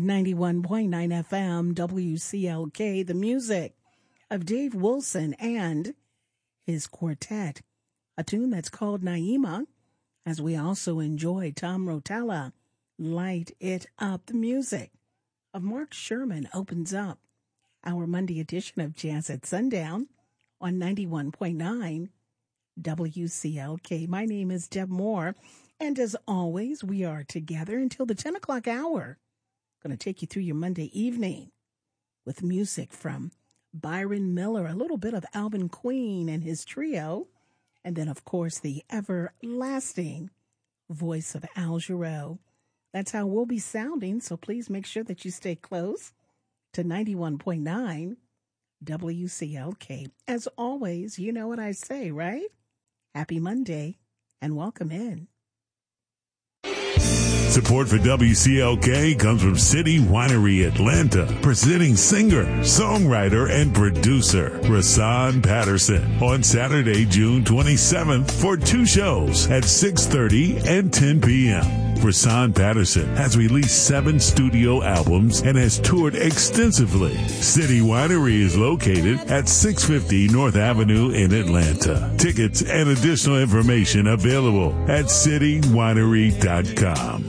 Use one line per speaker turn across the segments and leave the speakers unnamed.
91.9 FM WCLK, the music of Dave Wilson and his quartet, a tune that's called Naima, as we also enjoy Tom Rotella, Light It Up. The music of Mark Sherman opens up our Monday edition of Jazz at Sundown on 91.9 WCLK. My name is Deb Moore, and as always, we are together until the 10 o'clock hour. Going to take you through your Monday evening with music from Byron Miller, a little bit of Alvin Queen and his trio, and then, of course, the everlasting voice of Al Jarreau. That's how we'll be sounding, so please make sure that you stay close to 91.9 WCLK. As always, you know what I say, right? Happy Monday and welcome in.
Support for WCLK comes from City Winery Atlanta, presenting singer, songwriter, and producer Rahsaan Patterson on Saturday, June 27th for two shows at 6:30 and 10 p.m. Rahsaan Patterson has released 7 studio albums and has toured extensively. City Winery is located at 650 North Avenue in Atlanta. Tickets and additional information available at citywinery.com.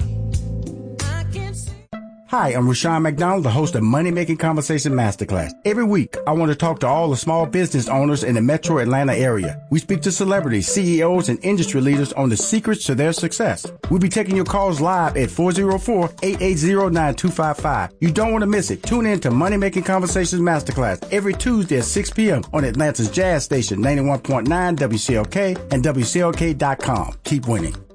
Hi, I'm Rushion McDonald, the host of Money Making Conversation Masterclass. Every week, I want to talk to all the small business owners in the metro Atlanta area. We speak to celebrities, CEOs, and industry leaders on the secrets to their success. We'll be taking your calls live at 404-880-9255. You don't want to miss it. Tune in to Money Making Conversations Masterclass every Tuesday at 6 p.m. on Atlanta's Jazz Station, 91.9 WCLK and WCLK.com. Keep winning.